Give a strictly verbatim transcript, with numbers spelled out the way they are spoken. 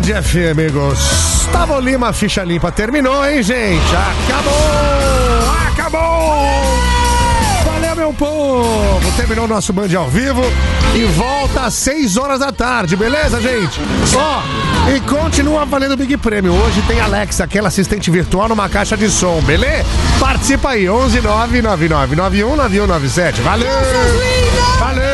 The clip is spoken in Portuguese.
Band F M, amigos. Gustavo Lima, ficha limpa, terminou, hein, gente? Acabou! Acabou! Valeu, meu povo! Terminou o nosso Band ao vivo e volta às seis horas da tarde, beleza, gente? Ó, e continua valendo o Big Prêmio. Hoje tem Alexa, aquela assistente virtual numa caixa de som, beleza? Participa aí, onze nove nove nove nove um nove um nove sete. Valeu! Valeu!